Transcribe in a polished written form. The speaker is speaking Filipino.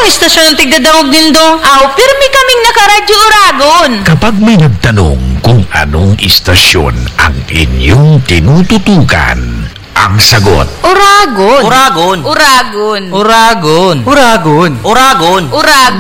Anong istasyon ang tigdadangog nindo? Aw, pirmi kaming nakaradyo Uragon. Kapag may nagtanong kung anong istasyon ang inyong tinututukan, ang sagot, Uragon. Uragon. Uragon. Uragon. Uragon. Uragon.